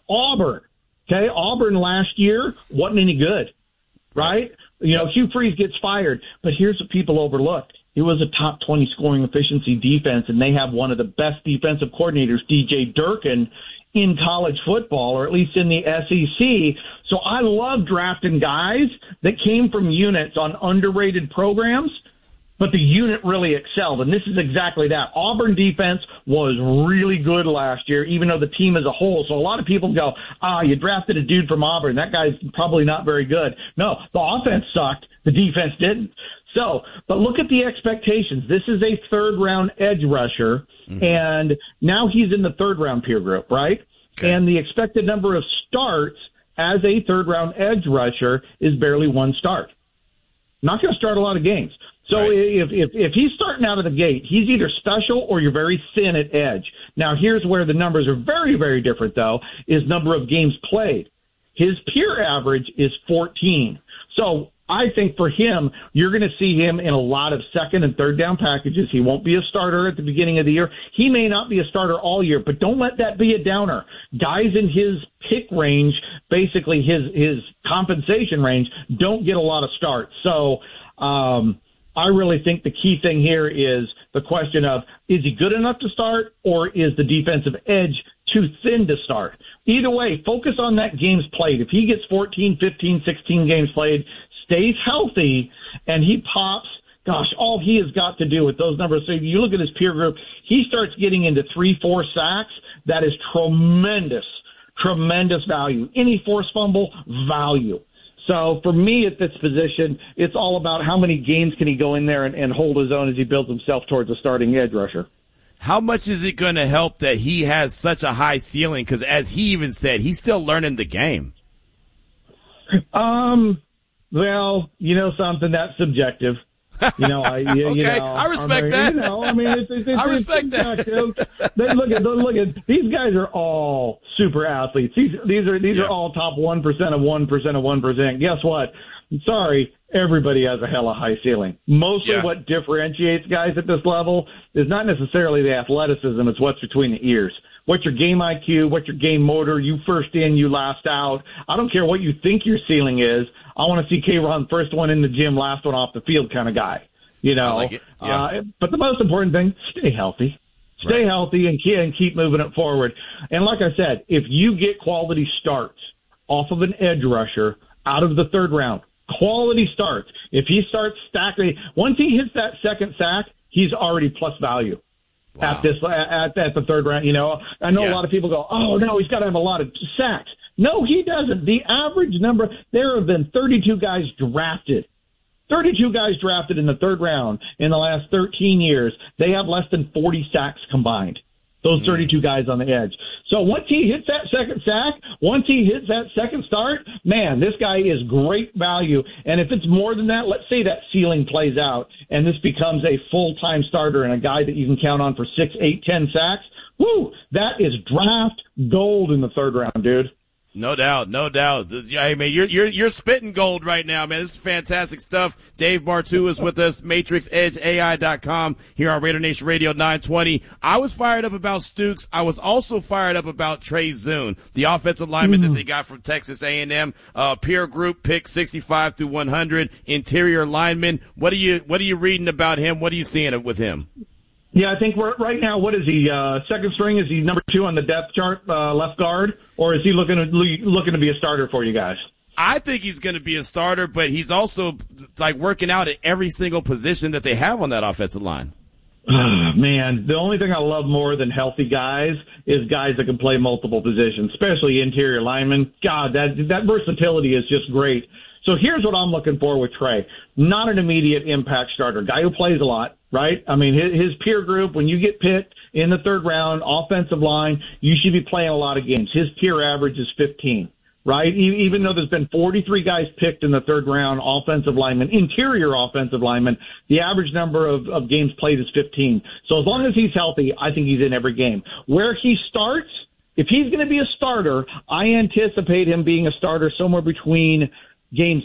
Auburn. Okay, Auburn last year wasn't any good, right? Hugh Freeze gets fired, but here's what people overlooked. It was a top 20 scoring efficiency defense, and they have one of the best defensive coordinators, DJ Durkin, in college football, or at least in the SEC. So I love drafting guys that came from units on underrated programs, but the unit really excelled, and this is exactly that. Auburn defense was really good last year, even though the team as a whole. So a lot of people go, you drafted a dude from Auburn. That guy's probably not very good. No, the offense sucked. The defense didn't. So, but look at the expectations. This is a third-round edge rusher, and now he's in the third-round peer group, right? Okay. And the expected number of starts as a third-round edge rusher is barely one start. Not going to start a lot of games. So right. if he's starting out of the gate, he's either special or you're very thin at edge. Now, here's where the numbers are very, very different, though, is number of games played. His peer average is 14. So I think for him, you're going to see him in a lot of second and third down packages. He won't be a starter at the beginning of the year. He may not be a starter all year, but don't let that be a downer. Guys in his pick range, basically his compensation range, don't get a lot of starts. So I really think the key thing here is the question of, is he good enough to start, or is the defensive edge too thin to start? Either way, focus on that games played. If he gets 14, 15, 16 games played, stays healthy, and he pops, gosh, all he has got to do with those numbers. So if you look at his peer group, he starts getting into 3-4 sacks. That is tremendous value. Any forced fumble, value. So for me at this position, it's all about how many games can he go in there and hold his own as he builds himself towards a starting edge rusher. How much is it going to help that he has such a high ceiling? Because as he even said, he's still learning the game. Well, something that's subjective. I respect that. I respect that. Look at these guys are all super athletes. These are all top 1% of 1% of 1%. Guess what? Sorry, everybody has a hella high ceiling. Mostly what differentiates guys at this level is not necessarily the athleticism, it's what's between the ears. What's your game IQ? What's your game motor? You first in, you last out. I don't care what you think your ceiling is. I want to see K-Ron first one in the gym, last one off the field kind of guy. I like it. Yeah. But the most important thing, stay healthy. Stay healthy and keep moving it forward. And like I said, if you get quality starts off of an edge rusher out of the third round, quality starts. If he starts stacking, once he hits that second sack, he's already plus value. Wow. At the third round. I know a lot of people go, oh no, he's got to have a lot of sacks. No, he doesn't. The average number, there have been 32 guys drafted. 32 guys drafted in the third round in the last 13 years. They have less than 40 sacks combined. Those 32 guys on the edge. So once he hits that second sack, once he hits that second start, man, this guy is great value. And if it's more than that, let's say that ceiling plays out and this becomes a full-time starter and a guy that you can count on for 6, 8, 10 sacks, woo, that is draft gold in the third round, dude. No doubt. Hey, man, you're spitting gold right now, man. This is fantastic stuff. Dave Bartoo is with us, MatrixEdgeAI.com here on Raider Nation Radio 920. I was fired up about Stooks. I was also fired up about Trey Zune, the offensive lineman that they got from Texas A&M. Peer group pick 65 through 100, interior lineman. What are you reading about him? What are you seeing with him? Yeah, I think right now, what is he, second string? Is he number 2 on the depth chart, left guard? Or is he looking to be a starter for you guys? I think he's going to be a starter, but he's also working out at every single position that they have on that offensive line. Man, the only thing I love more than healthy guys is guys that can play multiple positions, especially interior linemen. God, that versatility is just great. So here's what I'm looking for with Trey. Not an immediate impact starter. Guy who plays a lot, right? I mean, his peer group, when you get picked in the third round, offensive line, you should be playing a lot of games. His peer average is 15, right? Even though there's been 43 guys picked in the third round, offensive linemen, interior offensive linemen, the average number of games played is 15. So as long as he's healthy, I think he's in every game. Where he starts, if he's going to be a starter, I anticipate him being a starter somewhere between Game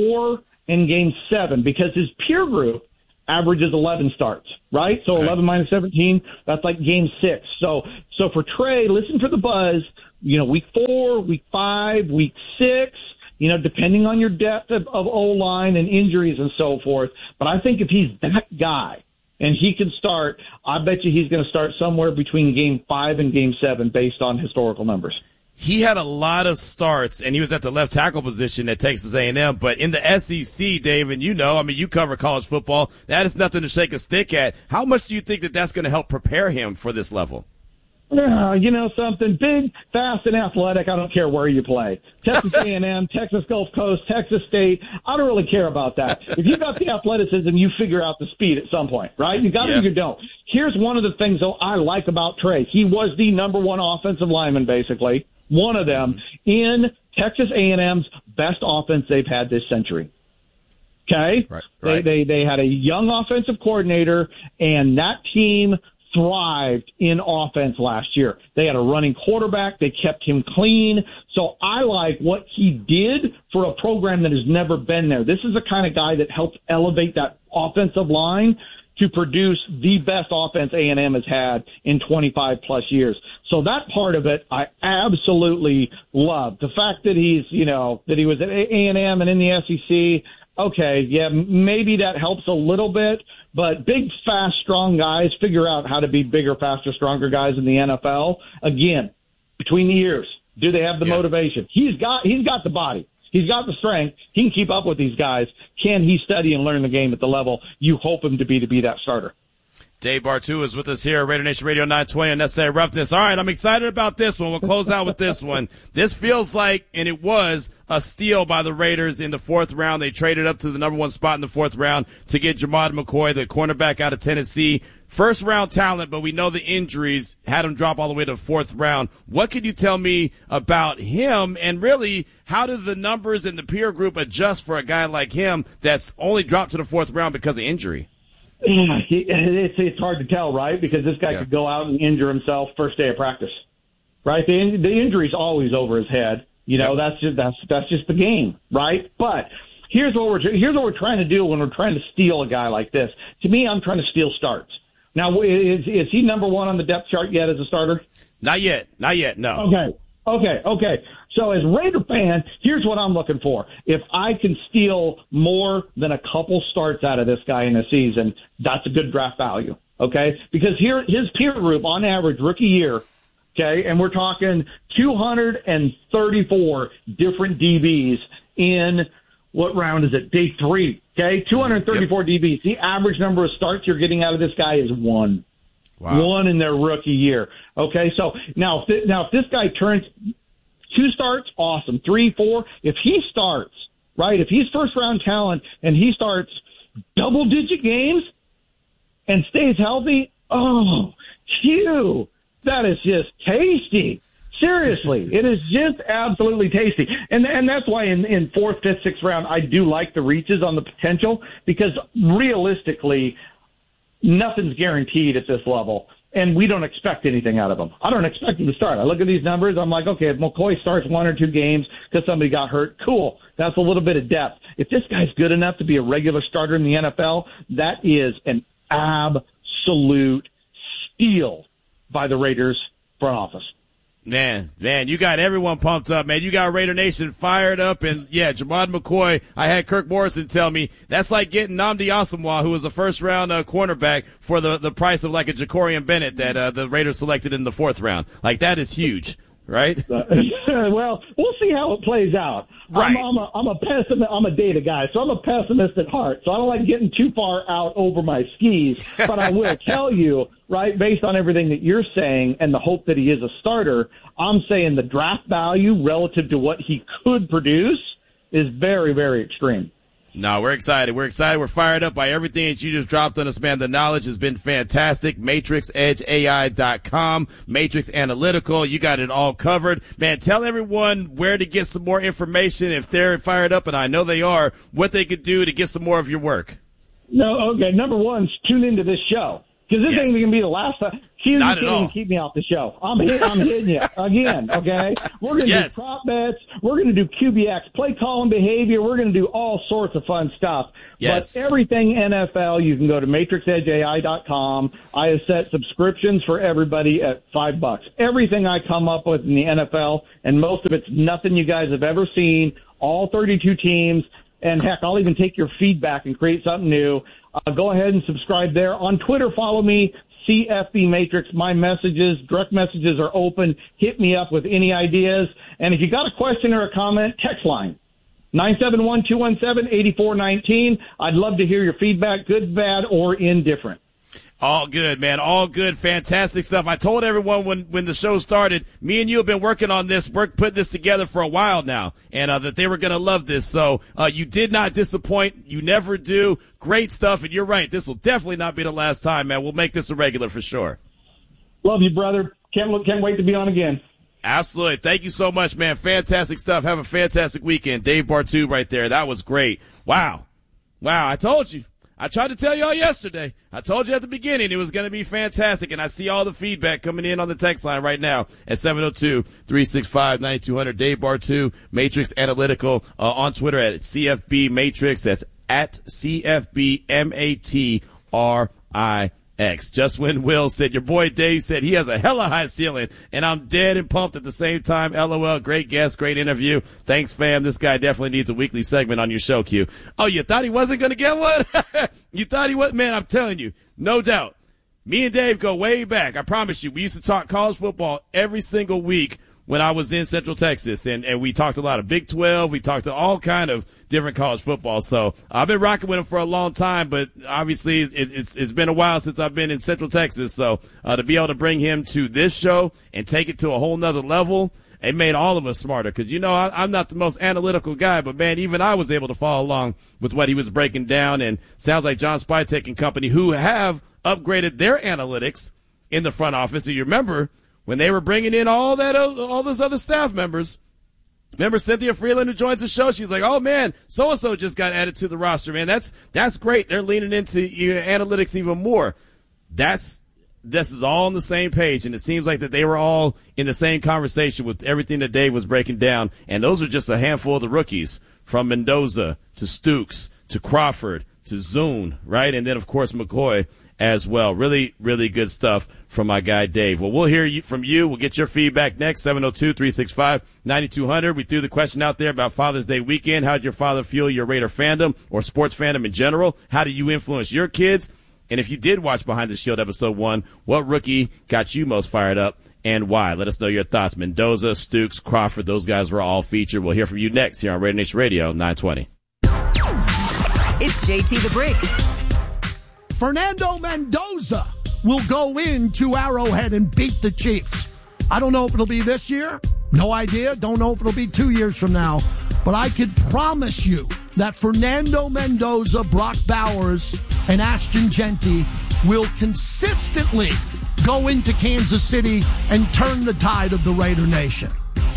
4 and Game 7 because his peer group averages 11 starts, right? So 11 minus 17, that's like Game 6. So for Trey, listen for the buzz. week 4, week 5, week 6, depending on your depth of O-line and injuries and so forth. But I think if he's that guy and he can start, I bet you he's going to start somewhere between game 5 and game 7 based on historical numbers. He had a lot of starts, and he was at the left tackle position at Texas A&M. But in the SEC, Dave, and you cover college football, that is nothing to shake a stick at. How much do you think that that's going to help prepare him for this level? Something big, fast, and athletic. I don't care where you play. Texas A&M, Texas Gulf Coast, Texas State. I don't really care about that. If you got the athleticism, you figure out the speed at some point, right? You got it or you don't. Here's one of the things, though, I like about Trey. He was the number one offensive lineman, basically. One of them in Texas A&M's best offense they've had this century. Okay? Right. They had a young offensive coordinator, and that team thrived in offense last year. They had a running quarterback. They kept him clean. So I like what he did for a program that has never been there. This is the kind of guy that helped elevate that offensive line to produce the best offense A&M has had in 25-plus years. So that part of it, I absolutely love. The fact that that he was at A&M and in the SEC, okay, yeah, maybe that helps a little bit, but big, fast, strong guys figure out how to be bigger, faster, stronger guys in the NFL. Again, between the ears, do they have the motivation? He's got the body. He's got the strength. He can keep up with these guys. Can he study and learn the game at the level you hope him to be that starter? Dave Bartoo is with us here at Raider Nation Radio 920 on Necessary Roughness. All right, I'm excited about this one. We'll close out with this one. This feels like, and it was, a steal by the Raiders in the 4th round. They traded up to the number 1 spot in the 4th round to get Jamad McCoy, the cornerback out of Tennessee. First-round talent, but we know the injuries had him drop all the way to the 4th round. What can you tell me about him, and really, how do the numbers in the peer group adjust for a guy like him that's only dropped to the 4th round because of injury? It's hard to tell, right? Because this guy could go out and injure himself first day of practice, right? The injury's always over his head. That's just the game, right? But here's what we're trying to do when we're trying to steal a guy like this. To me, I'm trying to steal starts. Now, is he number 1 on the depth chart yet as a starter? Not yet. No. Okay. So as Raider fan, here's what I'm looking for. If I can steal more than a couple starts out of this guy in a season, that's a good draft value. Okay? Because here, his peer group on average rookie year, okay, and we're talking 234 different DBs in what round is it? Day 3. Okay, 234 DBs. The average number of starts you're getting out of this guy is 1. Wow. 1 in their rookie year. Okay, so now if this guy turns 2 starts, awesome. 3, 4. If he starts, right, if he's first-round talent and he starts double-digit games and stays healthy, that is just tasty. Seriously, it is just absolutely tasty. And that's why in 4th, 5th, 6th round, I do like the reaches on the potential, because realistically, nothing's guaranteed at this level, and we don't expect anything out of him. I don't expect him to start. I look at these numbers, I'm like, okay, if McCoy starts 1 or 2 games because somebody got hurt, cool. That's a little bit of depth. If this guy's good enough to be a regular starter in the NFL, that is an absolute steal by the Raiders front office. Man, you got everyone pumped up, man. You got Raider Nation fired up, and Jamad McCoy, I had Kirk Morrison tell me, that's like getting Nnamdi Asomugha, who was a first-round cornerback, for the price of like a Jacorian Bennett that the Raiders selected in the 4th round. Like, that is huge, right? Well, we'll see how it plays out. Right. I'm a pessimist. I'm a data guy, so I'm a pessimist at heart. So I don't like getting too far out over my skis. But I will tell you, right, based on everything that you're saying and the hope that he is a starter, I'm saying the draft value relative to what he could produce is very, very extreme. No, we're excited. We're fired up by everything that you just dropped on us, man. The knowledge has been fantastic. MatrixEdgeAI.com, Matrix Analytical. You got it all covered. Man, tell everyone where to get some more information if they're fired up, and I know they are, what they could do to get some more of your work. No, okay. Number 1, tune into this show. Because this ain't going to be the last time. You can't even keep me off the show. I'm hitting you again, okay? We're going to do prop bets. We're going to do QBX, play calling behavior. We're going to do all sorts of fun stuff. Yes. But everything NFL, you can go to matrixedgeai.com. I have set subscriptions for everybody at $5. Everything I come up with in the NFL, and most of it's nothing you guys have ever seen, all 32 teams. And heck, I'll even take your feedback and create something new. Go ahead and subscribe there. On Twitter, follow me, CFB Matrix. My messages, direct messages are open. Hit me up with any ideas. And if you got a question or a comment, text line 971-217-8419. I'd love to hear your feedback, good, bad, or indifferent. All good, man. All good. Fantastic stuff. I told everyone when the show started, me and you have been working on this, putting this together for a while now, and that they were going to love this. So you did not disappoint. You never do. Great stuff. And you're right. This will definitely not be the last time, man. We'll make this a regular for sure. Love you, brother. Can't wait to be on again. Absolutely. Thank you so much, man. Fantastic stuff. Have a fantastic weekend. Dave Bartoo right there. That was great. Wow. I told you. I tried to tell y'all yesterday. I told you at the beginning it was going to be fantastic, and I see all the feedback coming in on the text line right now at 702-365-9200. Dave Bartoo, Matrix Analytical, on Twitter at CFB Matrix. That's at CFBMATRIX. Just when Will said, your boy Dave said he has a hella high ceiling, and I'm dead and pumped at the same time. LOL, great guest, great interview. Thanks, fam. This guy definitely needs a weekly segment on your show, Q. Oh, you thought he wasn't going to get one? You thought he was? Man, I'm telling you, no doubt. Me and Dave go way back. I promise you, we used to talk college football every single week when I was in Central Texas, and we talked a lot of Big 12. We talked to all kind of different college football. So I've been rocking with him for a long time, but obviously it's been a while since I've been in Central Texas. So to be able to bring him to this show and take it to a whole nother level, it made all of us smarter. Because, I'm not the most analytical guy, but, man, even I was able to follow along with what he was breaking down. And sounds like John Spytek and company, who have upgraded their analytics in the front office. So you remember when they were bringing in all those other staff members. Remember Cynthia Freeland, who joins the show? She's like, oh, man, so-and-so just got added to the roster, man. That's great. They're leaning into analytics even more. This is all on the same page, and it seems like that they were all in the same conversation with everything that Dave was breaking down. And those are just a handful of the rookies, from Mendoza to Stukes to Crawford to Zune, right? And then, of course, McCoy as well. Really, really good stuff from my guy Dave. Well, we'll hear from you. We'll get your feedback next, 702-365-9200. We threw the question out there about Father's Day weekend. How did your father fuel your Raider fandom or sports fandom in general? How do you influence your kids? And if you did watch Behind the Shield episode 1, what rookie got you most fired up and why? Let us know your thoughts. Mendoza, Stukes, Crawford, those guys were all featured. We'll hear from you next here on Raider Nation Radio 920. It's JT the Brick. Fernando Mendoza will go into Arrowhead and beat the Chiefs. I don't know if it'll be this year. No idea. Don't know if it'll be 2 years from now. But I could promise you that Fernando Mendoza, Brock Bowers, and Ashton Genty will consistently go into Kansas City and turn the tide of the Raider Nation.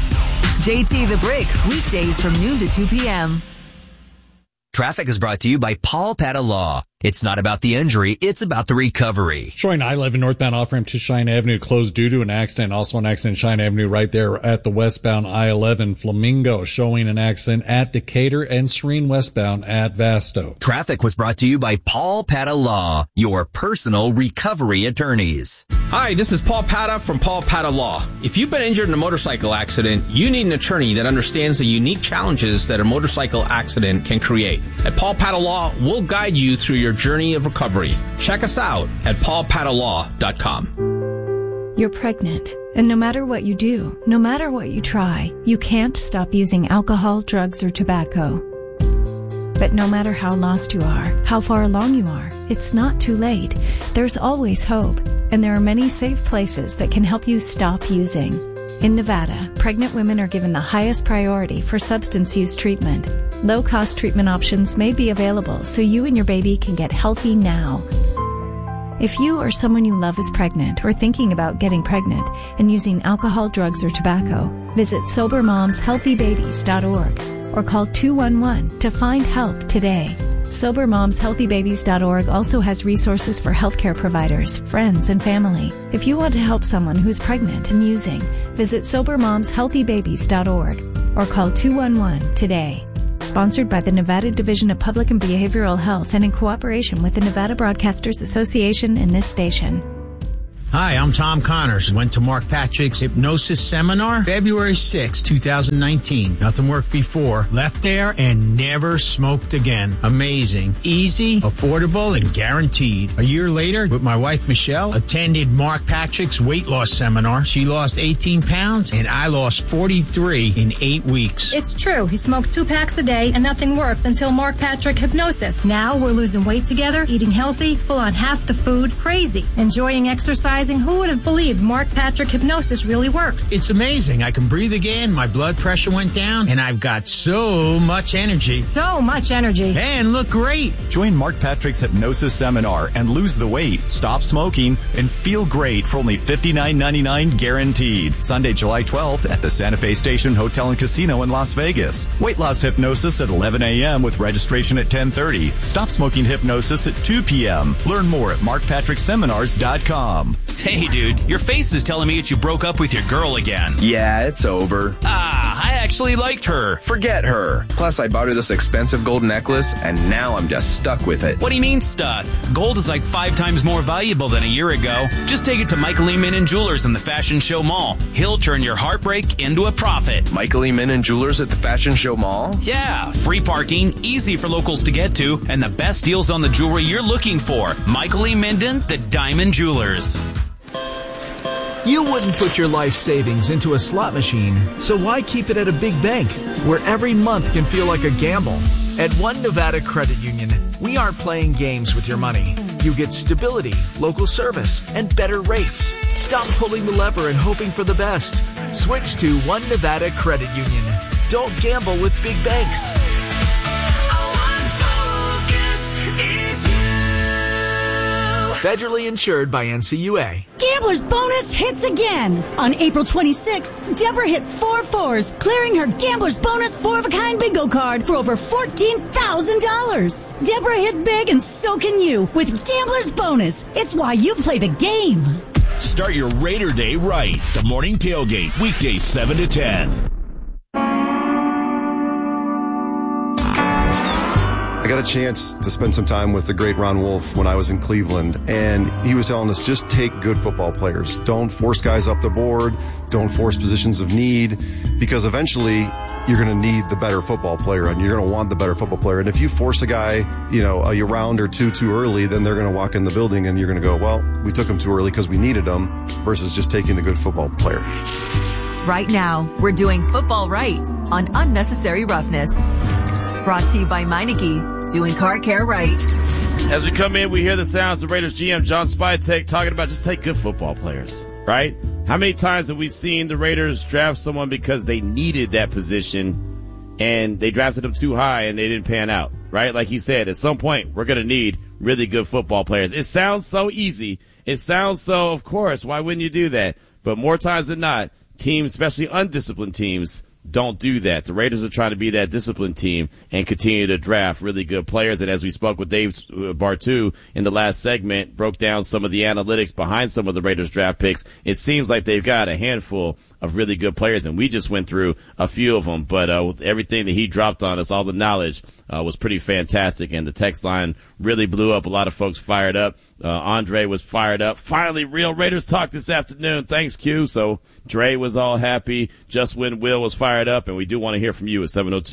JT the Brick, weekdays from noon to 2 p.m. Traffic is brought to you by Paul Pata Law. It's not about the injury, it's about the recovery. Showing I-11 northbound off-ramp to Cheyenne Avenue closed due to an accident. Also an accident Cheyenne Avenue right there at the westbound I-11. Flamingo showing an accident at Decatur and Serene westbound at Vasto. Traffic was brought to you by Paul Pata Law, your personal recovery attorneys. Hi, this is Paul Pata from Paul Pata Law. If you've been injured in a motorcycle accident, you need an attorney that understands the unique challenges that a motorcycle accident can create. At Paul Pata Law, we'll guide you through your journey of recovery. Check us out at paulpatalaw.com. You're pregnant, and no matter what you do, no matter what you try, you can't stop using alcohol, drugs, or tobacco. But no matter how lost you are, how far along you are, it's not too late. There's always hope, and there are many safe places that can help you stop using. In Nevada, pregnant women are given the highest priority for substance use treatment. Low-cost treatment options may be available so you and your baby can get healthy now. If you or someone you love is pregnant or thinking about getting pregnant and using alcohol, drugs, or tobacco, visit SoberMomsHealthyBabies.org or call 211 to find help today. SoberMomsHealthyBabies.org also has resources for healthcare providers, friends, and family. If you want to help someone who's pregnant and using, visit SoberMomsHealthyBabies.org or call 211 today. Sponsored by the Nevada Division of Public and Behavioral Health and in cooperation with the Nevada Broadcasters Association and this station. Hi, I'm Tom Connors. Went to Mark Patrick's hypnosis seminar February 6, 2019. Nothing worked before. Left there and never smoked again. Amazing. Easy, affordable, and guaranteed. A year later, with my wife Michelle, attended Mark Patrick's weight loss seminar. She lost 18 pounds and I lost 43 in 8 weeks. It's true. He smoked 2 packs a day and nothing worked until Mark Patrick Hypnosis. Now we're losing weight together, eating healthy, full on half the food, crazy, enjoying exercise. Who would have believed Mark Patrick Hypnosis really works? It's amazing. I can breathe again. My blood pressure went down, and I've got so much energy. So much energy. And look great. Join Mark Patrick's hypnosis seminar and lose the weight, stop smoking, and feel great for only $59.99 guaranteed. Sunday, July 12th at the Santa Fe Station Hotel and Casino in Las Vegas. Weight loss hypnosis at 11 a.m. with registration at 10:30. Stop smoking hypnosis at 2 p.m. Learn more at markpatrickseminars.com. Hey, dude, your face is telling me that you broke up with your girl again. Yeah, it's over. I actually liked her. Forget her. Plus, I bought her this expensive gold necklace, and now I'm just stuck with it. What do you mean stuck? Gold is like 5 times more valuable than a year ago. Just take it to Michael E. Min & Jewelers in the Fashion Show Mall. He'll turn your heartbreak into a profit. Michael E. Min & Jewelers at the Fashion Show Mall? Yeah, free parking, easy for locals to get to, and the best deals on the jewelry you're looking for. Michael E. Minden, the Diamond Jewelers. You wouldn't put your life savings into a slot machine, so why keep it at a big bank where every month can feel like a gamble? At One Nevada Credit Union, we aren't playing games with your money. You get stability, local service, and better rates. Stop pulling the lever and hoping for the best. Switch to One Nevada Credit Union. Don't gamble with big banks. Federally insured by NCUA. Gambler's Bonus hits again. On April 26th, Deborah hit 4 4s, clearing her Gambler's Bonus 4-of-a-kind bingo card for over $14,000. Deborah hit big and so can you with Gambler's Bonus. It's why you play the game. Start your Raider Day right. The Morning Tailgate, weekdays 7 to 10. I got a chance to spend some time with the great Ron Wolf when I was in Cleveland, and he was telling us, just take good football players. Don't force guys up the board. Don't force positions of need, because eventually you're going to need the better football player, and you're going to want the better football player. And if you force a guy, a round or two too early, then they're going to walk in the building and you're going to go, well, we took him too early because we needed him, versus just taking the good football player. Right now, we're doing football right on Unnecessary Roughness. Brought to you by Meineke, doing car care right. As we come in, we hear the sounds of Raiders GM John Spytek talking about just take good football players, right? How many times have we seen the Raiders draft someone because they needed that position and they drafted them too high and they didn't pan out, right? Like he said, at some point, we're going to need really good football players. It sounds so easy. It sounds so, of course, why wouldn't you do that? But more times than not, teams, especially undisciplined teams, don't do that. The Raiders are trying to be that disciplined team and continue to draft really good players. And as we spoke with Dave Bartu in the last segment, broke down some of the analytics behind some of the Raiders draft picks, it seems like they've got a handful of really good players, and we just went through a few of them. But with everything that he dropped on us, all the knowledge was pretty fantastic, and the text line really blew up. A lot of folks fired up. Andre was fired up. Finally, real Raiders talk this afternoon. Thanks, Q. So Dre was all happy. Just when Will was fired up, and we do want to hear from you at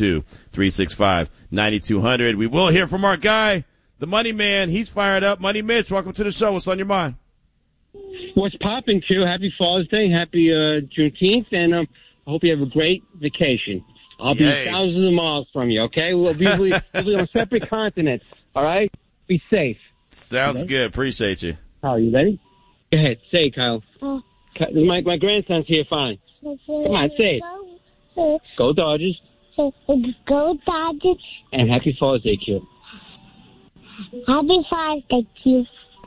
702-365-9200. We will hear from our guy, the Money Man. He's fired up. Money Mitch, welcome to the show. What's on your mind? What's popping, Q? Happy Father's Day. Happy Juneteenth. And I hope you have a great vacation. I'll be thousands of miles from you, okay? We'll be on separate continents, all right? Be safe. Sounds good. Appreciate you. Kyle, you ready? Go ahead. Say it, Kyle. My grandson's here fine. Come on, say it. Go Dodgers. Go Dodgers. And happy Father's Day, Q. Happy Father's Day, Q.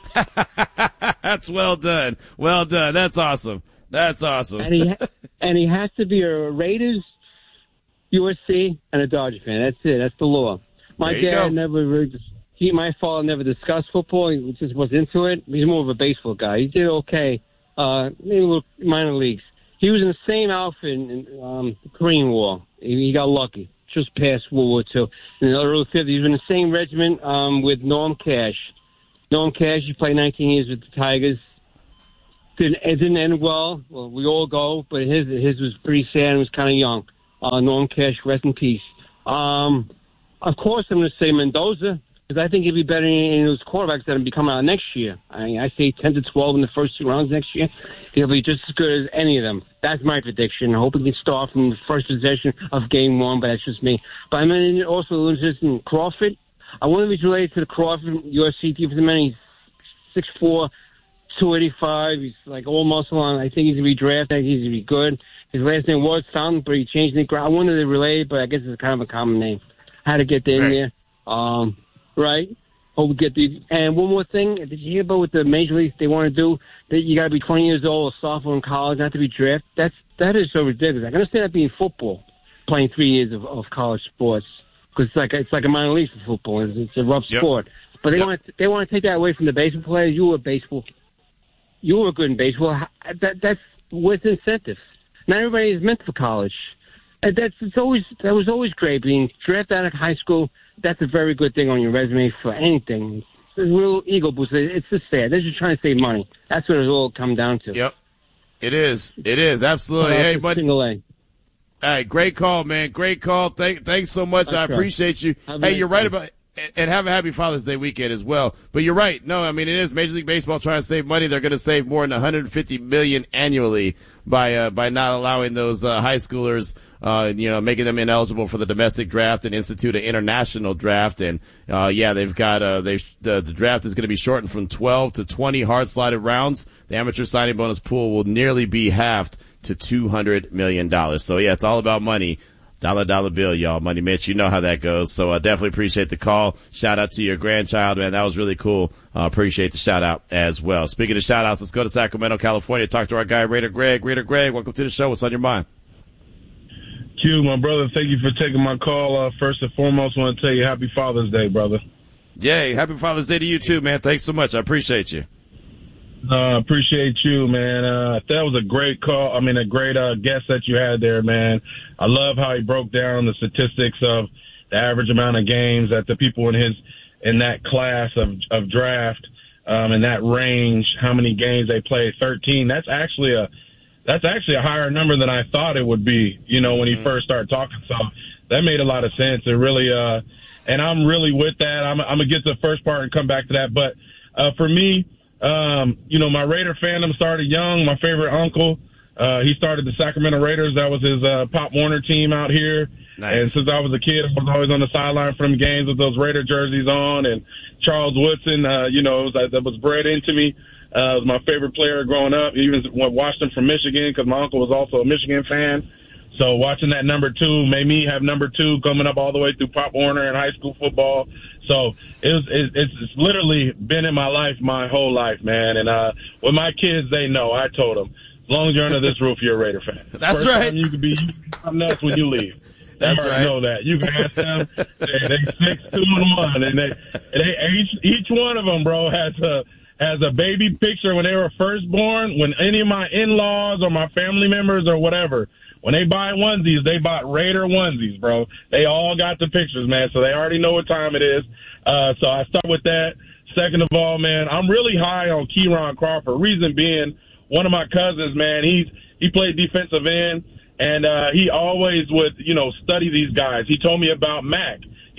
That's well done. Well done. That's awesome. That's awesome. And he has to be a Raiders, USC, and a Dodger fan. That's it. That's the law. My dad never really my father never discussed football. He just was into it. He's more of a baseball guy. He did okay, maybe a little minor leagues. He was in the same outfit in the Korean War. He got lucky. Just past World War II. In the early 50s, he was in the same regiment with Norm Cash. Norm Cash, he played 19 years with the Tigers. It didn't end well. Well, we all go, but his was pretty sad and was kind of young. Norm Cash, rest in peace. Of course, I'm going to say Mendoza, because I think he'll be better than those quarterbacks that will be coming out next year. I say 10 to 12 in the first 2 rounds next year. He'll be just as good as any of them. That's my prediction. I hope he can start from the first possession of game 1, but that's just me. But I mean, also interested in Crawford. I wonder if he's related to the Crawford USC defensive man. He's 6'4", 285. He's like all muscle on. I think he's going to be drafted. I think he's going to be good. His last name was Fountain, but he changed it. I wonder if they're related, but I guess it's kind of a common name. How to get in there. Right? Hope we get these. And one more thing. Did you hear about what the major leagues they want to do? That you got to be 20 years old, a sophomore in college, not to be drafted. That is so ridiculous. I can understand that being football, playing 3 years of college sports, because it's like a minor league for football. It's a rough sport. But they want to take that away from the baseball players. You were good in baseball. That's with incentives. Not everybody is meant for college. That was always great. Being drafted out of high school, that's a very good thing on your resume for anything. It's a real ego boost. It's just sad. They're just trying to save money. That's what it all come down to. Yep. It is. Absolutely. Hey, buddy. Hey, great call, man. Great call. Thanks so much. I appreciate you. Hey, you're right about and have a happy Father's Day weekend as well. But you're right. No, I mean, it is Major League Baseball trying to save money. They're going to save more than $150 million annually by not allowing those high schoolers, making them ineligible for the domestic draft and institute an international draft. And they've got the draft is going to be shortened from 12 to 20 hard-slotted rounds. The amateur signing bonus pool will nearly be halved to $200 million. So yeah, it's all about money. Dollar bill, y'all. Money Mitch, you know how that goes. So I definitely appreciate the call. Shout out to your grandchild, man. That was really cool. Appreciate the shout out as well. Speaking of shout outs, let's go to Sacramento, California. Talk to our guy, Raider Greg. Raider Greg, welcome to the show. What's on your mind? Q, my brother, thank you for taking my call. First and foremost, I want to tell you happy Father's Day, brother. Yay, happy Father's Day to you too, man. Thanks so much. I appreciate you. Appreciate you, man. That was a great call. I mean, a great guest that you had there, man. I love how he broke down the statistics of the average amount of games that the people in that class of draft, in that range, how many games they play. 13. That's actually a higher number than I thought it would be, when he first started talking. So that made a lot of sense. It really, and I'm really with that. I'm going to get to the first part and come back to that. But, for me, my Raider fandom started young. My favorite uncle, he started the Sacramento Raiders. That was his Pop Warner team out here. Nice. And since I was a kid, I was always on the sideline for them games with those Raider jerseys on. And Charles Woodson, that was bred into me. Was my favorite player growing up. Even watched him from Michigan because my uncle was also a Michigan fan. So watching that number 2 made me have number 2 coming up all the way through Pop Warner and high school football. So it's literally been in my life my whole life, man. And with my kids, they know. I told them, as long as you're under this roof, you're a Raider fan. That's First right. Time you can be something else when you leave. That's right. Know that. You can ask them. They 6, 2, and 1, and they each one of them, bro, has a baby picture when they were first born. When any of my in-laws or my family members or whatever, when they buy onesies, they bought Raider onesies, bro. They all got the pictures, man, so they already know what time it is. So I start with that. Second of all, man, I'm really high on Keyron Crawford. Reason being, one of my cousins, man, he played defensive end, and he always would, study these guys. He told me about Mac.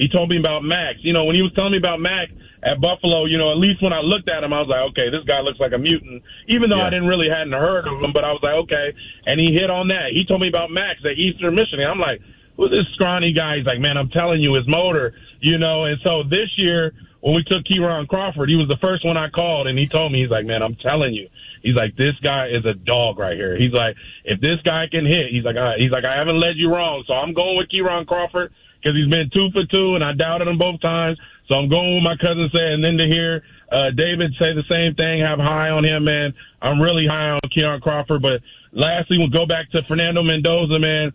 When he was telling me about Mac at Buffalo, at least when I looked at him, I was like, okay, this guy looks like a mutant, even though I hadn't heard of him, but I was like, okay. And he hit on that. He told me about Max at Eastern Michigan. I'm like, who's this scrawny guy? He's like, man, I'm telling you, his motor, And so this year, when we took Keyron Crawford, he was the first one I called, and he told me, he's like, man, I'm telling you. He's like, this guy is a dog right here. He's like, if this guy can hit, he's like, I haven't led you wrong. So I'm going with Keyron Crawford because he's been 2 for 2, and I doubted him both times. So I'm going with my cousin saying, and then to hear David say the same thing, have high on him, man. I'm really high on Keyron Crawford. But lastly, we'll go back to Fernando Mendoza, man.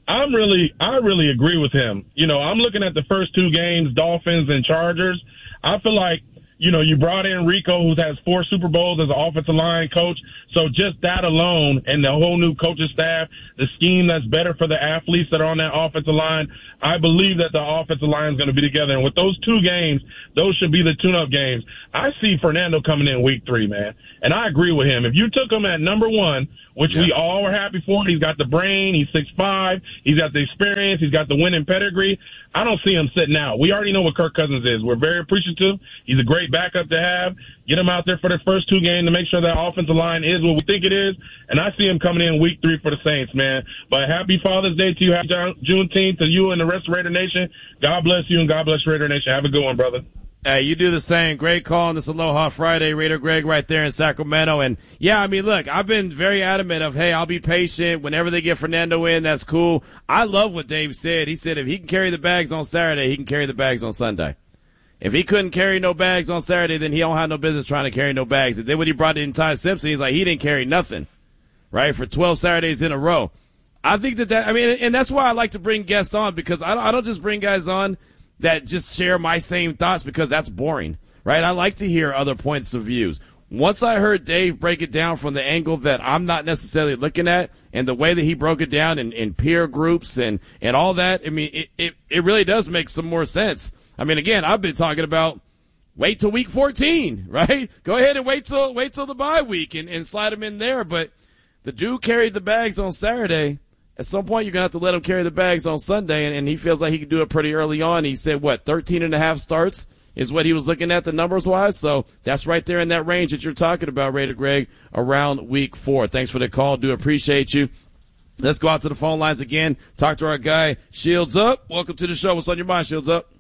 I really agree with him. You know, I'm looking at the first two games, Dolphins and Chargers. I feel like, you know, you brought in Rico, who has 4 Super Bowls as an offensive line coach. So just that alone and the whole new coaching staff, the scheme that's better for the athletes that are on that offensive line, I believe that the offensive line is going to be together. And with those 2 games, those should be the tune-up games. I see Fernando coming in week 3, man. And I agree with him. If you took him at number 1, which we all were happy for, he's got the brain, he's 6'5", he's got the experience, he's got the winning pedigree, I don't see him sitting out. We already know what Kirk Cousins is. We're very appreciative. He's a great backup to have. Get him out there for the first 2 games to make sure that offensive line is what we think it is. And I see him coming in week 3 for the Saints, man. But happy Father's Day to you. Happy Juneteenth to you and the rest of Raider Nation. God bless you and God bless Raider Nation. Have a good one, brother. Hey, you do the same. Great call on this Aloha Friday. Raider Greg right there in Sacramento. And, yeah, I mean, look, I've been very adamant of, hey, I'll be patient. Whenever they get Fernando in, that's cool. I love what Dave said. He said if he can carry the bags on Saturday, he can carry the bags on Sunday. If he couldn't carry no bags on Saturday, then he don't have no business trying to carry no bags. And then when he brought in Ty Simpson, he's like, he didn't carry nothing, right, for 12 Saturdays in a row. I think I mean, and that's why I like to bring guests on, because I don't just bring guys on that just share my same thoughts, because that's boring, right? I like to hear other points of views. Once I heard Dave break it down from the angle that I'm not necessarily looking at, and the way that he broke it down in peer groups and all that, I mean, it really does make some more sense. I mean, again, I've been talking about wait till week 14, right? Go ahead and wait till the bye week and slide him in there. But the dude carried the bags on Saturday. At some point, you're going to have to let him carry the bags on Sunday, and he feels like he can do it pretty early on. He said, 13 and a half starts is what he was looking at the numbers-wise. So that's right there in that range that you're talking about, Raider Greg, around week 4. Thanks for the call. Do appreciate you. Let's go out to the phone lines again. Talk to our guy, Shields Up. Welcome to the show. What's on your mind, Shields Up?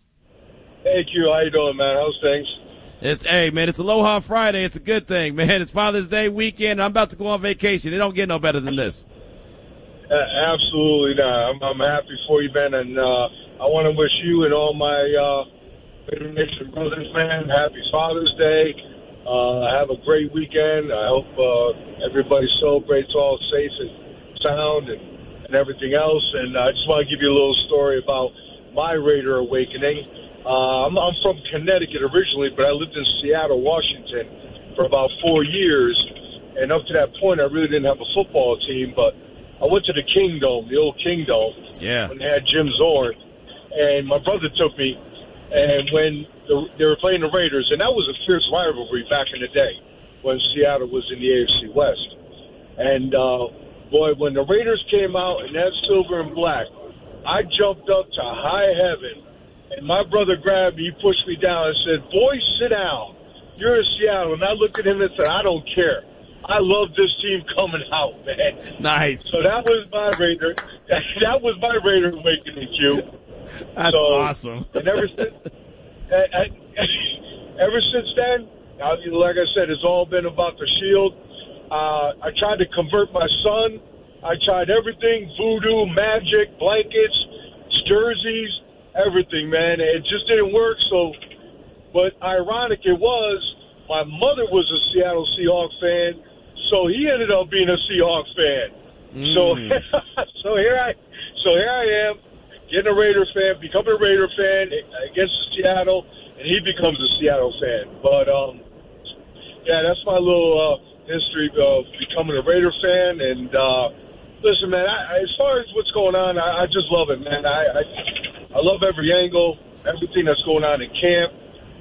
Hey, Q. How you doing, man? How's things? Hey, man, it's Aloha Friday. It's a good thing, man. It's Father's Day weekend. I'm about to go on vacation. It don't get no better than this. Absolutely not. I'm happy for you, man, and I want to wish you and all my Raider Nation brothers, man, happy Father's Day. Have a great weekend. I hope everybody celebrates all safe and sound and everything else. And I just want to give you a little story about my Raider awakening. I'm from Connecticut originally, but I lived in Seattle, Washington for about 4 years. And up to that point, I really didn't have a football team, but I went to the Kingdome, the old Kingdome, when they had Jim Zorn, and my brother took me, and when they were playing the Raiders, and that was a fierce rivalry back in the day when Seattle was in the AFC West. And, boy, when the Raiders came out in that silver and black, I jumped up to high heaven, and my brother grabbed me, he pushed me down and said, "Boy, sit down. You're in Seattle." And I looked at him and said, "I don't care. I love this team coming out, man." Nice. So that was my Raider. That was my Raider awakening, Q. That's awesome. And ever since then, like I said, it's all been about the Shield. I tried to convert my son. I tried everything: voodoo, magic, blankets, jerseys, everything, man. It just didn't work. So, but ironic it was, my mother was a Seattle Seahawks fan. So he ended up being a Seahawks fan. So here I am, getting a Raider fan, becoming a Raider fan against Seattle, and he becomes a Seattle fan. But yeah, that's my little history of becoming a Raider fan. And listen, man, as far as what's going on, I just love it, man. I love every angle, everything that's going on in camp.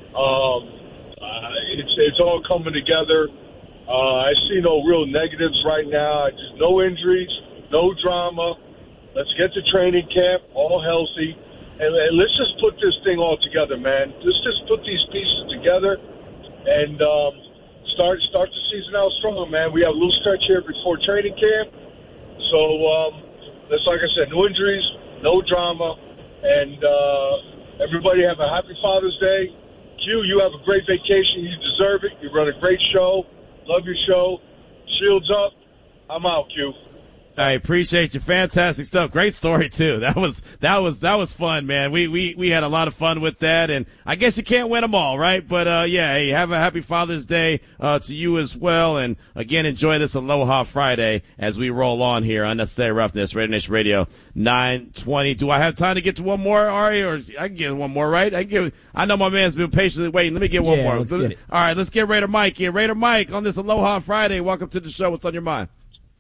It's all coming together. I see no real negatives right now. Just no injuries, no drama. Let's get to training camp, all healthy, and let's just put this thing all together, man. Let's just put these pieces together and start the season out strong, man. We have a little stretch here before training camp, so let's, like I said, no injuries, no drama, and everybody have a happy Father's Day. Q, you have a great vacation. You deserve it. You run a great show. Love your show. Shields up. I'm out, Q. I appreciate you. Fantastic stuff. Great story too. That was fun, man. We had a lot of fun with that, and I guess you can't win them all, right? But yeah, hey, have a happy Father's Day to you as well, and again, enjoy this Aloha Friday as we roll on here. Unnecessary Roughness, Raider Nation Radio 920. Do I have time to get to one more, Ari, or I can get one more, right? I know my man's been patiently waiting. Let me get one more. Let's get it. All right, let's get Raider Mike here. Raider Mike on this Aloha Friday. Welcome to the show. What's on your mind?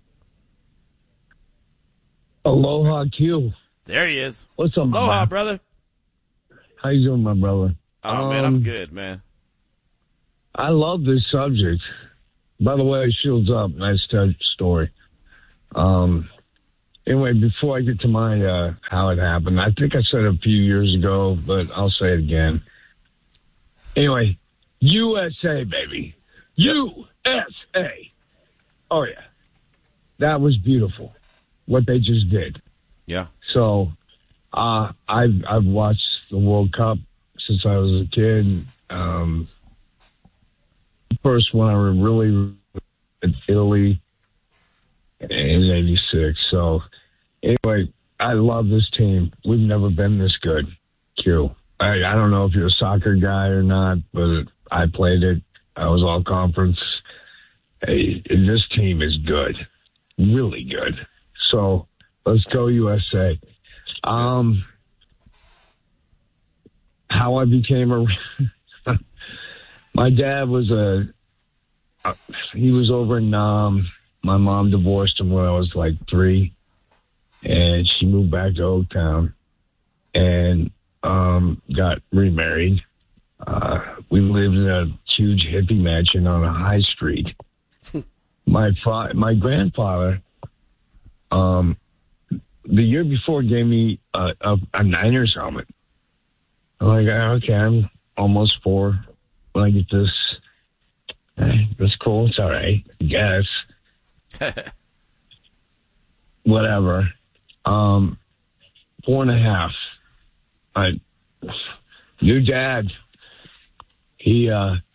Aloha Q. There he is. What's up, Aloha, man? brother. How you doing, my brother? Oh, man, I'm good, man. I love this subject. By the way, Shields up. Nice story. Anyway, before I get to my how it happened, I think I said it a few years ago, but I'll say it again. Anyway, USA, baby. USA. Oh, yeah. That was beautiful, what they just did. Yeah. So I've watched the World Cup since I was a kid. First one I really in Italy in '86. So anyway, I love this team. We've never been this good. Q. I don't know if you're a soccer guy or not, but I played it. I was all conference. Hey, this team is good, really good. So let's go USA. How I became my dad was he was over in Nam. My mom divorced him when I was like 3, and she moved back to Oaktown and got remarried. We lived in a huge hippie mansion on a high street. My grandfather, the year before, gave me a Niners helmet. I'm like, okay, I'm almost 4 when I get this. That's cool. It's all right, I guess. Whatever. 4.5. Your dad, he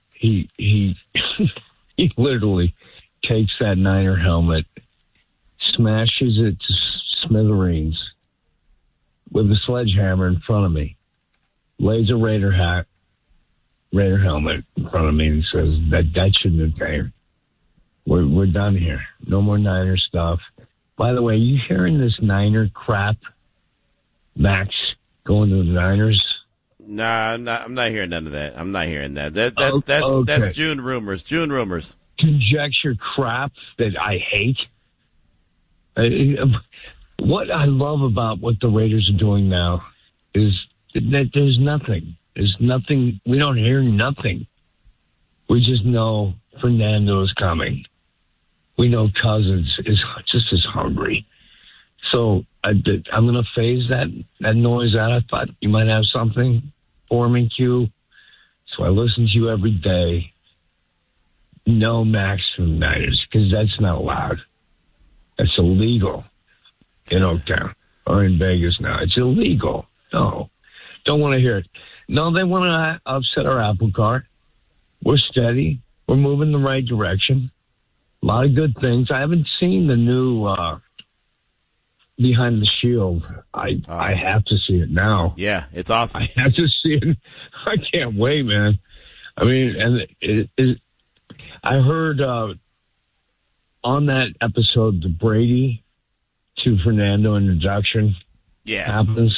he literally takes that Niner helmet, smashes it to smithereens with a sledgehammer in front of me, lays a Raider helmet in front of me, and says that shouldn't have came. We're done here. No more Niner stuff. By the way, you hearing this Niner crap, Max, going to the Niners? Nah, I'm not hearing none of that. I'm not hearing that. That's June rumors. June rumors. Conjecture crap that I hate. What I love about what the Raiders are doing now is that there's nothing. There's nothing. We don't hear nothing. We just know Fernando is coming. We know Cousins is just as hungry. So I'm going to phase that noise out. I thought you might have something for me, Q. So I listen to you every day. No Max from the Niners, because that's not allowed. That's illegal in Oaktown or in Vegas now. It's illegal. No. Don't want to hear it. No, they want to upset our apple cart. We're steady. We're moving the right direction. A lot of good things. I haven't seen the new Behind the Shield. I have to see it now. Yeah, it's awesome. I have to see it. I can't wait, man. I mean, and I heard on that episode the Brady to Fernando introduction happens.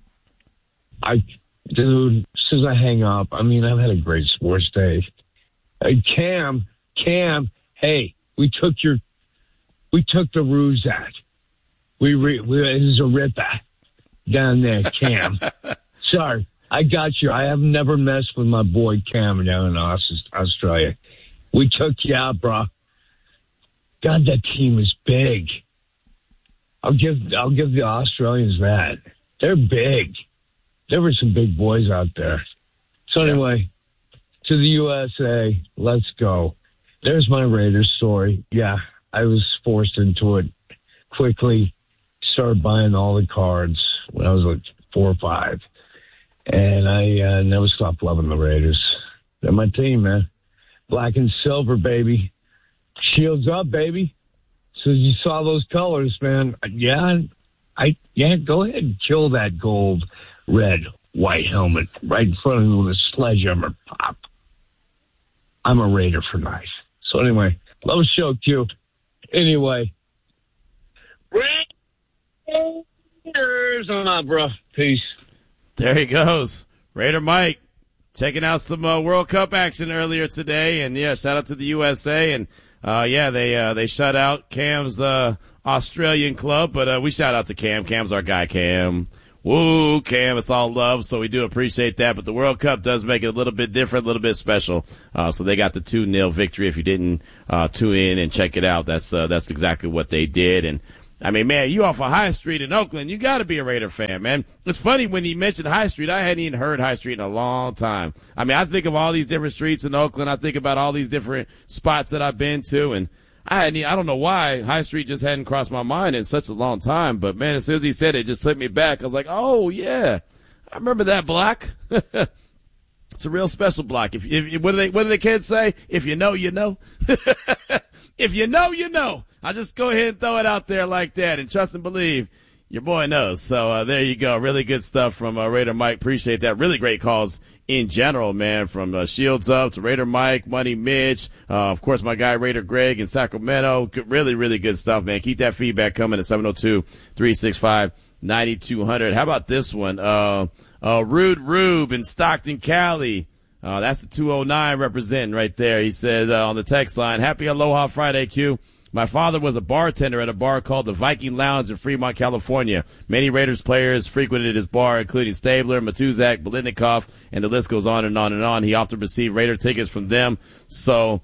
Dude, as soon as I hang up, I mean, I've had a great sports day. Cam, hey, we took the ruse out. It was a ripper down there, Cam. Sorry, I got you. I have never messed with my boy Cam down in Australia. We took you out, bro. God, that team is big. I'll give the Australians that. They're big. There were some big boys out there. So anyway, to the USA, let's go. There's my Raiders story. Yeah, I was forced into it quickly. Started buying all the cards when I was like 4 or 5. And I never stopped loving the Raiders. They're my team, man. Black and silver, baby. Shields up, baby. So you saw those colors, man. Yeah, go ahead and kill that gold, red, white helmet right in front of me with a sledgehammer. Pop. I'm a Raider for life. So anyway, love the show, Q. Anyway, Raiders on up, bro. Peace. There he goes. Raider Mike checking out some World Cup action earlier today. And, yeah, shout out to the USA. And, they shut out Cam's Australian club. But we shout out to Cam. Cam's our guy, Cam. Woo, Cam, it's all love, so we do appreciate that. But the World Cup does make it a little bit different, a little bit special. So they got the 2-0 victory. If you didn't tune in and check it out, that's exactly what they did. And, I mean, man, you off of High Street in Oakland, you got to be a Raider fan, man. It's funny when you mentioned High Street, I hadn't even heard High Street in a long time. I mean, I think of all these different streets in Oakland. I think about all these different spots that I've been to, and I don't know why High Street just hadn't crossed my mind in such a long time. But, man, as soon as he said it, just took me back. I was like, oh, yeah, I remember that block. It's a real special block. If what do the kids say? If you know, you know. If you know, you know. I'll just go ahead and throw it out there like that and trust and believe. Your boy knows. So there you go. Really good stuff from Raider Mike. Appreciate that. Really great calls in general, man, from Shields Up to Raider Mike, Money Mitch, of course, my guy Raider Greg in Sacramento. Really, really good stuff, man. Keep that feedback coming at 702-365-9200. How about this one? Rude Rube in Stockton, Cali. That's the 209 representing right there. He said on the text line, Happy Aloha Friday, Q. My father was a bartender at a bar called the Viking Lounge in Fremont, California. Many Raiders players frequented his bar, including Stabler, Matuzak, Biletnikoff, and the list goes on and on and on. He often received Raider tickets from them. So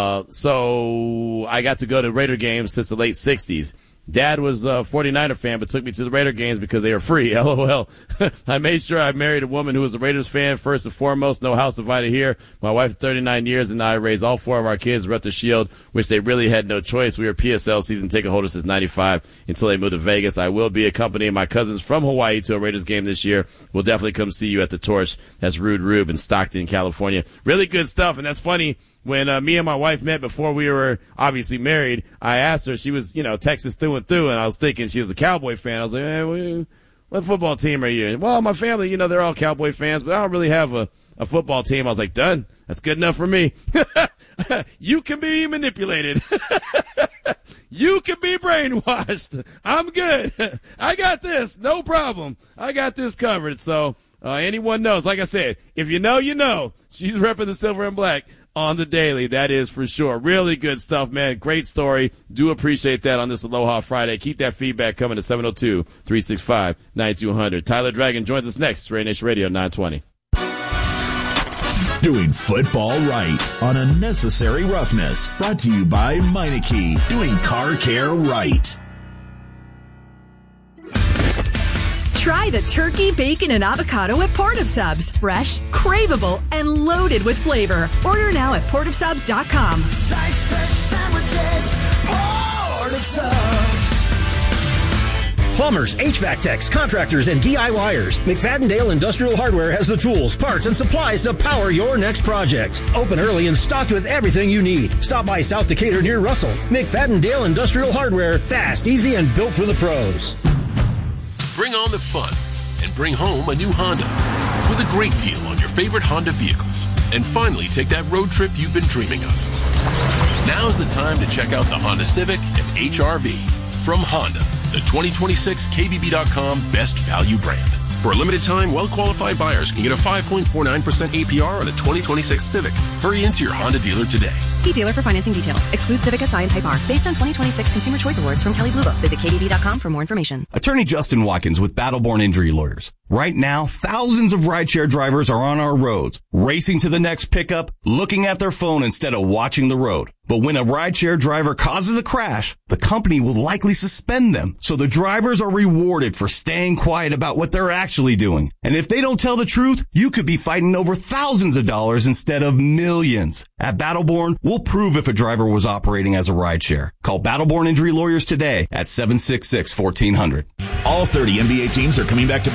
I got to go to Raider games since the late 60s. Dad was a 49er fan, but took me to the Raider games because they were free. LOL. I made sure I married a woman who was a Raiders fan first and foremost. No house divided here. My wife, 39 years, and I raised all 4 of our kids with the Shield, which they really had no choice. We were PSL season ticket holders since 95 until they moved to Vegas. I will be accompanying my cousins from Hawaii to a Raiders game this year. We'll definitely come see you at the Torch. That's Rude Rube in Stockton, California. Really good stuff, and that's funny. When me and my wife met before we were obviously married, I asked her, she was, Texas through and through, and I was thinking she was a Cowboy fan. I was like, hey, what football team are you in? Well, my family, they're all Cowboy fans, but I don't really have a football team. I was like, done. That's good enough for me. You can be manipulated. You can be brainwashed. I'm good. I got this. No problem. I got this covered. So anyone knows, like I said, if you know, you know. She's repping the silver and black on the daily, that is for sure. Really good stuff, man. Great story. Do appreciate that on this Aloha Friday. Keep that feedback coming to 702-365-9200. Tyler Dragon joins us next. Raider Nation Radio 920. Doing football right on Unnecessary Roughness. Brought to you by Meineke. Doing car care right. Try the turkey, bacon, and avocado at Port of Subs. Fresh, craveable, and loaded with flavor. Order now at portofsubs.com. Sliced fresh sandwiches, Port of Subs. Plumbers, HVAC techs, contractors, and DIYers. McFadden-Dale Industrial Hardware has the tools, parts, and supplies to power your next project. Open early and stocked with everything you need. Stop by South Decatur near Russell. McFadden-Dale Industrial Hardware. Fast, easy, and built for the pros. Bring on the fun and bring home a new Honda with a great deal on your favorite Honda vehicles. And finally, take that road trip you've been dreaming of. Now's the time to check out the Honda Civic and HR-V from Honda, the 2026 KBB.com best value brand. For a limited time, well-qualified buyers can get a 5.49% APR on a 2026 Civic. Hurry into your Honda dealer today. See dealer for financing details. Exclude Civic SI and Type R. Based on 2026 Consumer Choice Awards from Kelley Blue Book. Visit KBB.com for more information. Attorney Justin Watkins with Battleborn Injury Lawyers. Right now, thousands of rideshare drivers are on our roads, racing to the next pickup, looking at their phone instead of watching the road. But when a rideshare driver causes a crash, the company will likely suspend them. So the drivers are rewarded for staying quiet about what they're actually doing. And if they don't tell the truth, you could be fighting over thousands of dollars instead of millions. At Battleborn, we'll prove if a driver was operating as a rideshare. Call Battleborn Injury Lawyers today at 766-1400. All 30 NBA teams are coming back to Vegas July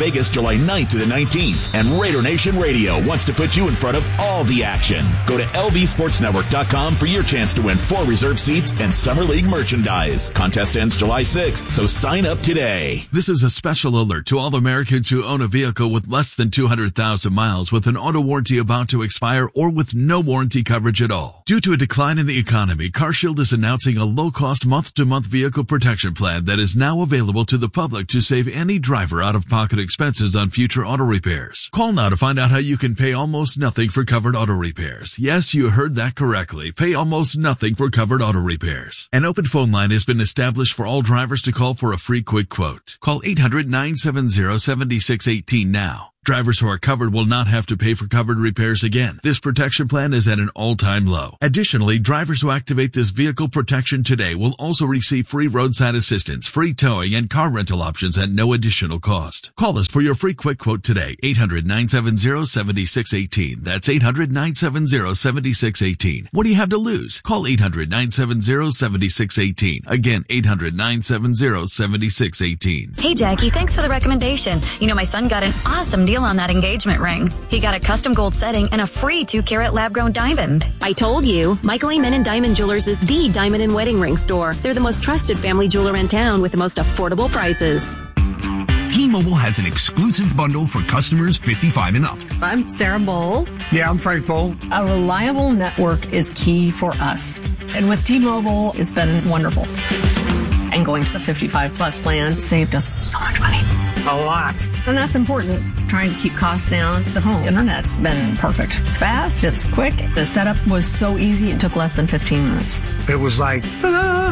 July 9th through the 19th, and Raider Nation Radio wants to put you in front of all the action. Go to lvsportsnetwork.com for your chance to win 4 reserve seats and Summer League merchandise. Contest ends July 6th, so sign up today. This is a special alert to all Americans who own a vehicle with less than 200,000 miles with an auto warranty about to expire or with no warranty coverage at all. Due to a decline in the economy, CarShield is announcing a low-cost month-to-month vehicle protection plan that is now available to the public to save any driver out-of-pocket expenses on future auto repairs. Call now to find out how you can pay almost nothing for covered auto repairs. Yes, you heard that correctly. Pay almost nothing for covered auto repairs. An open phone line has been established for all drivers to call for a free quick quote. Call 800-970-7618 now. Drivers who are covered will not have to pay for covered repairs again. This protection plan is at an all-time low. Additionally, drivers who activate this vehicle protection today will also receive free roadside assistance, free towing, and car rental options at no additional cost. Call us for your free quick quote today. 800-970-7618. That's 800-970-7618. What do you have to lose? Call 800-970-7618. Again, 800-970-7618. Hey, Jackie, thanks for the recommendation. You know, my son got an awesome deal on that engagement ring. He got a custom gold setting and a free 2-carat lab-grown diamond. I told you, Michael Amen & Diamond Jewelers is the diamond and wedding ring store. They're the most trusted family jeweler in town with the most affordable prices. T-Mobile has an exclusive bundle for customers 55 and up. I'm Sarah Bowl. Yeah, I'm Frank Bowl. A reliable network is key for us. And with T-Mobile, it's been wonderful. And going to the 55 plus plan saved us so much money. A lot. And that's important. Trying to keep costs down. The home internet's been perfect. It's fast. It's quick. The setup was so easy. It took less than 15 minutes. It was like, ta-da!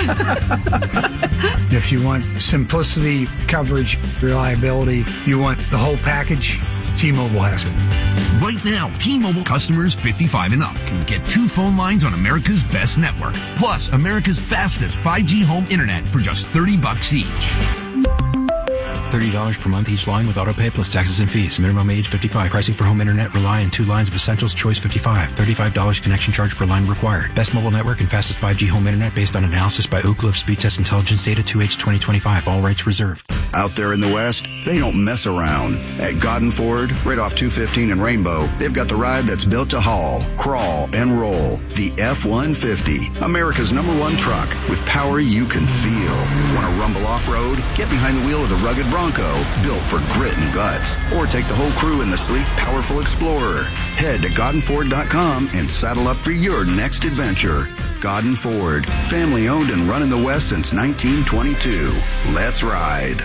If you want simplicity, coverage, reliability, you want the whole package, T-Mobile has it. Right now, T-Mobile customers 55 and up can get 2 phone lines on America's best network, plus America's fastest 5G home internet for just $30 each. $30 per month each line with autopay plus taxes and fees. Minimum age 55. Pricing for home internet rely on 2 lines of essentials. Choice 55. $35 connection charge per line required. Best mobile network and fastest 5G home internet based on analysis by Ookla of Speed Test Intelligence data 2H 2025. All rights reserved. Out there in the West, they don't mess around. At Godden Ford, right off 215 and Rainbow, they've got the ride that's built to haul, crawl, and roll. The F-150, America's #1 truck with power you can feel. Want to rumble off-road? Get behind the wheel of the rugged Bronco, built for grit and guts. Or take the whole crew in the sleek, powerful Explorer. Head to GoddenFord.com and saddle up for your next adventure. Godden Ford, family owned and run in the West since 1922. Let's ride.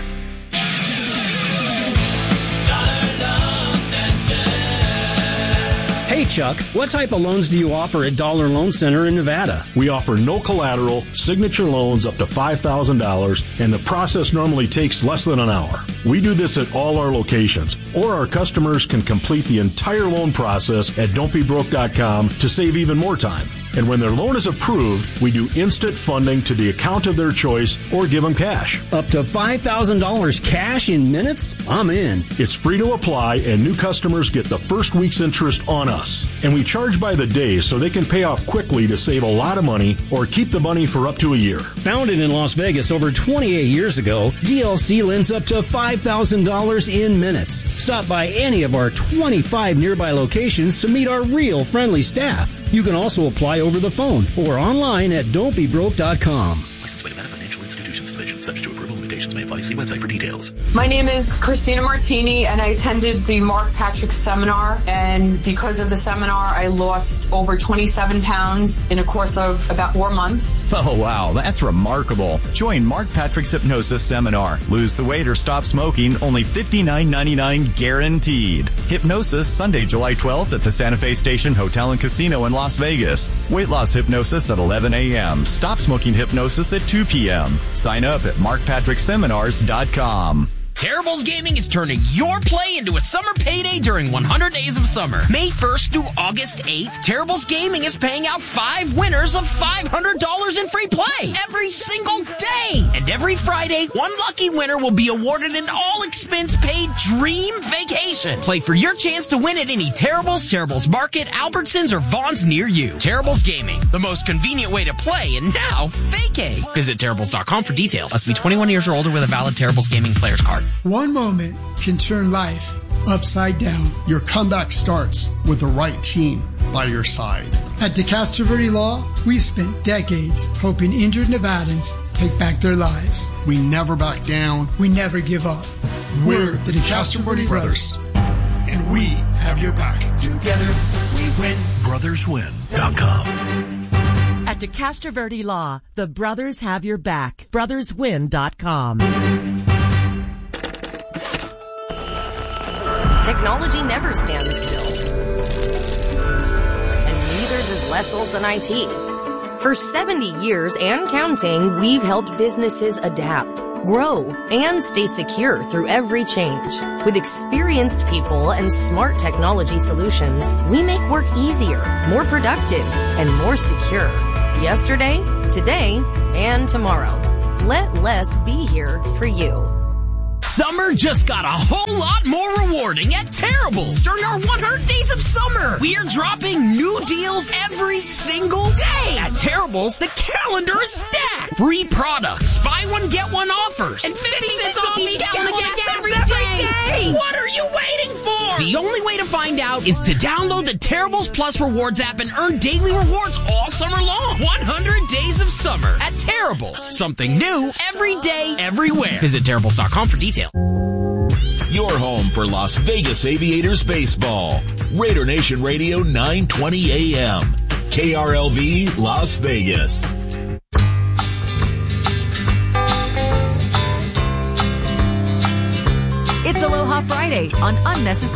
Hey, Chuck, what type of loans do you offer at Dollar Loan Center in Nevada? We offer no collateral, signature loans up to $5,000, and the process normally takes less than an hour. We do this at all our locations, or our customers can complete the entire loan process at don'tbebroke.com to save even more time. And when their loan is approved, we do instant funding to the account of their choice or give them cash. Up to $5,000 cash in minutes? I'm in. It's free to apply, and new customers get the first week's interest on us. And we charge by the day so they can pay off quickly to save a lot of money or keep the money for up to a year. Founded in Las Vegas over 28 years ago, DLC lends up to $5,000 in minutes. Stop by any of our 25 nearby locations to meet our real friendly staff. You can also apply over the phone or online at don'tbebroke.com. Licensed by Nevada Financial Institutions Division. Subject to approval. Limitations may apply. See website for details. My name is Christina Martini, and I attended the Mark Patrick seminar. And because of the seminar, I lost over 27 pounds in a course of about 4 months. Oh, wow. That's remarkable. Join Mark Patrick's Hypnosis Seminar. Lose the weight or stop smoking. Only $59.99 guaranteed. Hypnosis, Sunday, July 12th at the Santa Fe Station Hotel and Casino in Las Vegas. Weight loss hypnosis at 11 a.m. Stop smoking hypnosis at 2 p.m. Sign up at markpatrickseminars.com. Terribles Gaming is turning your play into a summer payday during 100 Days of Summer. May 1st through August 8th, Terribles Gaming is paying out 5 winners of $500 in free play every single day. And every Friday, 1 lucky winner will be awarded an all-expense-paid dream vacation. Play for your chance to win at any Terribles, Terribles Market, Albertsons, or Vaughn's near you. Terribles Gaming, the most convenient way to play, and now vacay. Visit Terribles.com for details. Must be 21 years or older with a valid Terribles Gaming player's card. One moment can turn life upside down. Your comeback starts with the right team by your side. At DeCastro Verde Law, we've spent decades helping injured Nevadans take back their lives. We never back down. We never give up. We're the DeCastro Verde Brothers, and we have your back. Together, we win. BrothersWin.com. At DeCastro Verde Law, the brothers have your back. BrothersWin.com. Technology never stands still. And neither does Lesselson IT. For 70 years and counting, we've helped businesses adapt, grow, and stay secure through every change. With experienced people and smart technology solutions, we make work easier, more productive, and more secure. Yesterday, today, and tomorrow. Let Les be here for you. Summer just got a whole lot more rewarding at Terrible's. During our 100 Days of Summer, we are dropping new deals every single day. At Terrible's, the calendar is stacked. Free products, buy one, get one offers, and 50 cents off each gallon of gas every day. What are you waiting for? The only way to find out is to download the Terrible's Plus Rewards app and earn daily rewards all summer long. 100 Days of Summer at Terrible's. Something new every day, everywhere. Visit Terrible's.com for details. Your home for Las Vegas Aviators baseball. Raider Nation Radio 920 AM. KRLV Las Vegas. It's Aloha Friday on Unnecessary